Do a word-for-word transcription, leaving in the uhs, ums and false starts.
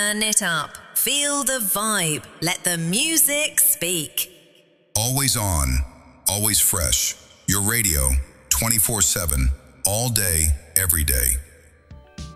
Turn it up. Feel the vibe. Let the music speak. Always on, always fresh. Your radio, twenty-four seven, all day, every day.